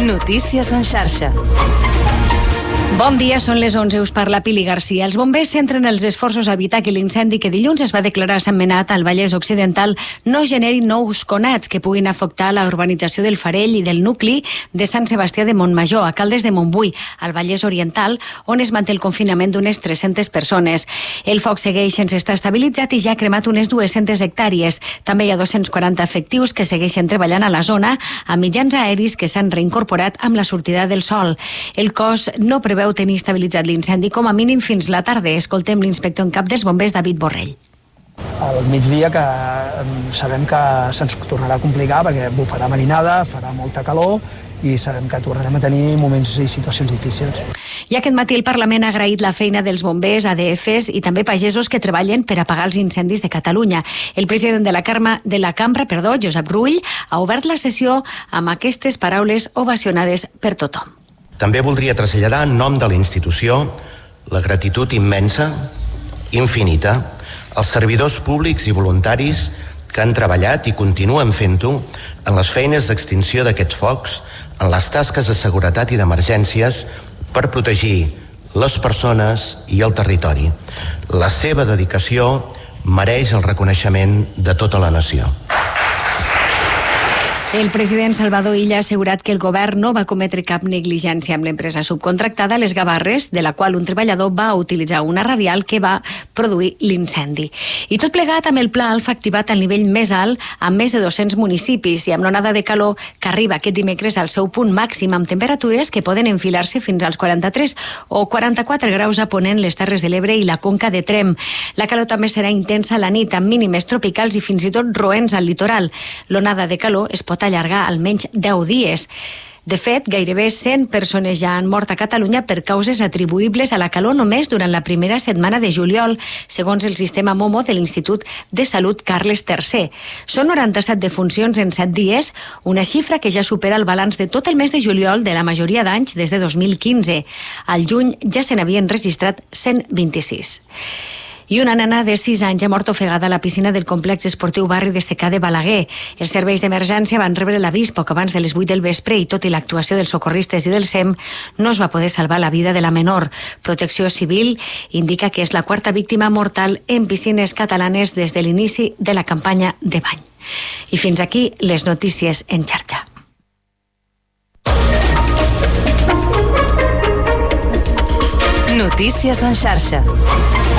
Notícies en xarxa. Bon dia, són les 11, us parla Pili Garcia. Els bombers centren els esforços a evitar que l'incendi que dilluns es va declarar a Sant Menat, al Vallès Occidental, no generi nous conats que puguin afectar la urbanització del Farell i del nucli de Sant Sebastià de Montmajor, a Caldes de Montbui, al Vallès Oriental, on es manté el confinament d'unes 300 persones. El foc segueix sense estar estabilitzat i ja ha cremat unes 200 hectàrees. També hi ha 240 efectius que segueixen treballant a la zona amb mitjans aeris que s'han reincorporat amb la sortida del sol. El cos no preveu tenir estabilitzat l'incendi com a mínim fins la tarda. Escoltem l'inspector en cap dels bombers, David Borrell. Al migdia, que sabem que se'ns tornarà a complicar perquè bufarà marinada, farà molta calor i sabem que tornarem a tenir moments i situacions difícils. I aquest matí el Parlament ha agraït la feina dels bombers, ADFs i també pagesos que treballen per apagar els incendis de Catalunya. El president de la cambra, Josep Rull, ha obert la sessió amb aquestes paraules ovacionades per tothom. També voldria traslladar en nom de la institució la gratitud immensa, infinita, als servidors públics i voluntaris que han treballat i continuen fent-ho en les feines d'extinció d'aquests focs, en les tasques de seguretat i d'emergències per protegir les persones i el territori. La seva dedicació mereix el reconeixement de tota la nació. El president Salvador Illa ha assegurat que el govern no va cometre cap negligència amb l'empresa subcontractada Les Gavarres, de la qual un treballador va utilitzar una radial que va produir l'incendi. I tot plegat amb el Pla Alfa activat al nivell més alt amb més de 200 municipis i amb l'onada de calor que arriba aquest dimecres al seu punt màxim amb temperatures que poden enfilar-se fins als 43 o 44 graus a Ponent, les Terres de l'Ebre i la Conca de Tremp. La calor també serà intensa a la nit amb mínimes tropicals i fins i tot roents al litoral. L'onada de calor es pot allargar almenys 10 dies. De fet, gairebé 100 persones ja han mort a Catalunya per causes atribuïbles a la calor només durant la primera setmana de juliol, segons el sistema Momo de l'Institut de Salut Carles III. Són 97 defuncions en 7 dies, una xifra que ja supera el balanç de tot el mes de juliol de la majoria d'anys des de 2015. Al juny ja se n'havien registrat 126. I una nena de 6 anys ha mort ofegada a la piscina del complex esportiu Barri de Secà de Balaguer. Els serveis d'emergència van rebre l'avís poc abans de les 8 del vespre i tot i l'actuació dels socorristes i del SEM no es va poder salvar la vida de la menor. Protecció Civil indica que és la quarta víctima mortal en piscines catalanes des de l'inici de la campanya de bany. I fins aquí les notícies en xarxa. Notícies en xarxa.